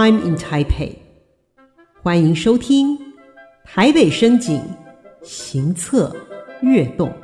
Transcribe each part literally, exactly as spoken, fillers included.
Time in Taipei， 欢迎收听台北声景行策跃动。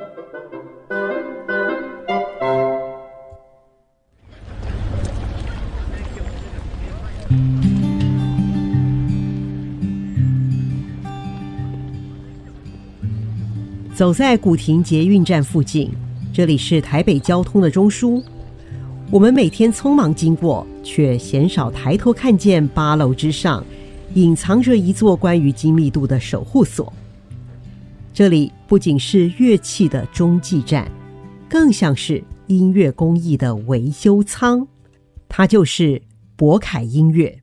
走在古亭捷运站附近，这里是台北交通的中枢。我们每天匆忙经过，却鲜少抬头看见八楼之上隐藏着一座关于精密度的守护所。这里不仅是乐器的中继站，更像是音乐工艺的维修仓，它就是博凯音乐。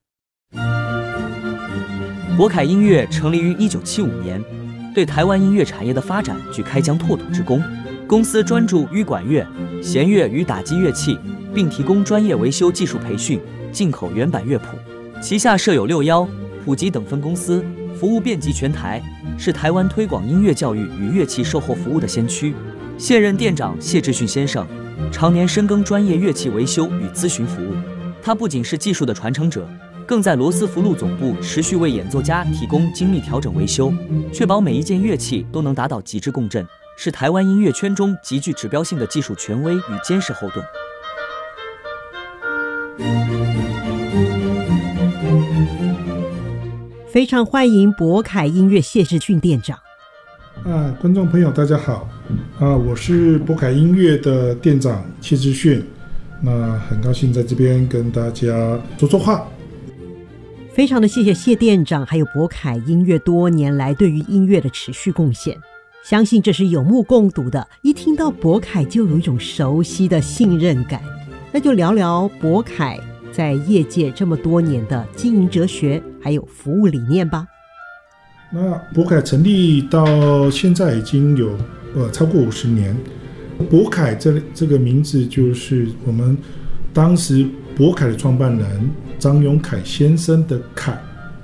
博凯音乐成立于一九七五年，对台湾音乐产业的发展具开疆拓土之功。公司专注于管乐、弦乐与打击乐器，并提供专业维修技术培训、进口原版乐谱。旗下设有六幺、普及等分公司，服务遍及全台，是台湾推广音乐教育与乐器售后服务的先驱。现任店长谢志训先生常年深耕专业乐器维修与咨询服务。他不仅是技术的传承者，更在罗斯福路总部持续为演奏家提供精密调整维修，确保每一件乐器都能达到极致共振，是台湾音乐圈中极具指标性的技术权威与坚实后盾。 非常欢迎博凯音乐谢志训店长。 啊，观众朋友大家好，啊，我是博凯音乐的店长谢志训，那很高兴在这边跟大家说说话。 非常的谢谢谢店长还有博凯音乐多年来对于音乐的持续贡献，相信这是有目共睹的，一听到博凯就有一种熟悉的信任感。那就聊聊博凯在业界这么多年的经营哲学还有服务理念吧。 那博凯成立到现在已经有呃超过五十年，博凯这这个名字就是我们当时博凯的创办人张永凯先生的凯，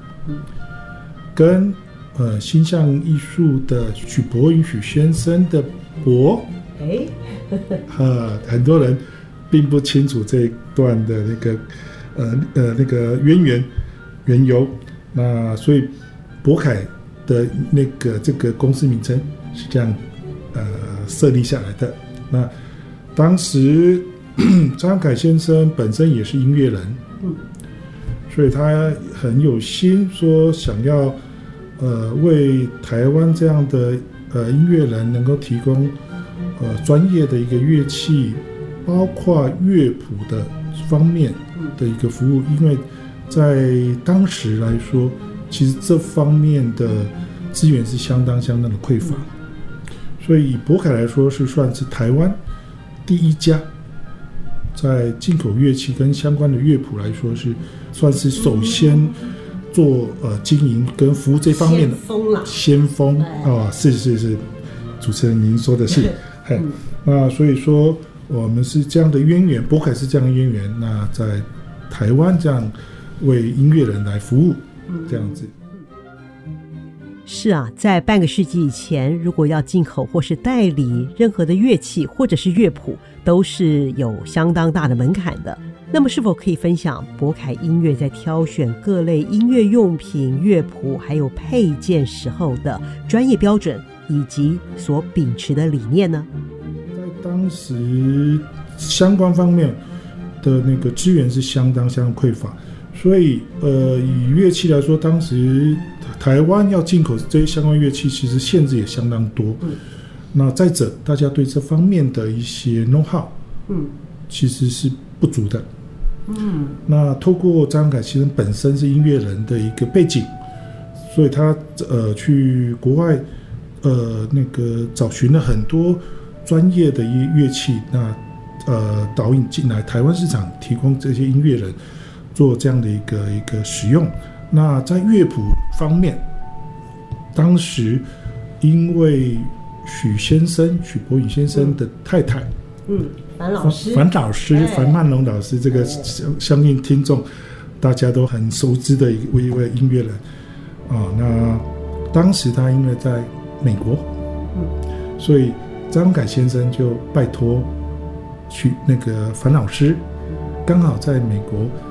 跟呃星象艺术的许博允许先生的博，哎，呃很多人并不清楚这一段的那个呃呃那个渊源缘由，那所以博凯的那个这个公司名称是这样呃设立下来的。那当时张凯先生本身也是音乐人，嗯，所以他很有心说想要呃为台湾这样的呃音乐人能够提供呃专业的一个乐器，包括乐谱的方面的一个服务，因为在当时来说，其实这方面的资源是相当相当的匮乏，所以以博凯来说是算是台湾第一家在进口乐器跟相关的乐谱来说是算是首先做呃经营跟服务这方面的先锋啦， 先锋啊，是是是，主持人您说的是，嗯，那所以说我们是这样的渊源，博凯是这样的渊源，那在台湾这样为音乐人来服务，这样子。 是啊，在半个世纪以前，如果要进口或是代理任何的乐器或者是乐谱，都是有相当大的门槛的。那么是否可以分享博凯音乐在挑选各类音乐用品、乐谱还有配件时候的专业标准以及所秉持的理念呢？ 在当时相关方面的那个资源是相当相当匮乏，所以呃，以乐器来说，当时台湾要进口这些相关乐器，其实限制也相当多。嗯，那再者，大家对这方面的一些 know how， 嗯，其实是不足的。嗯，那透过张凯先生本身是音乐人的一个背景，所以他呃去国外呃那个找寻了很多专业的乐器，那呃导引进来台湾市场，提供这些音乐人做这样的一个一个使用。那在乐谱方面，当时因为许先生许博允先生的太太， 嗯，樊老师， 樊老师，樊曼龙老师，这个相信听众大家都很熟知的一位一位音乐人啊。那当时他因为在美国，嗯，所以张凯先生就拜托去那个樊老师，刚好在美国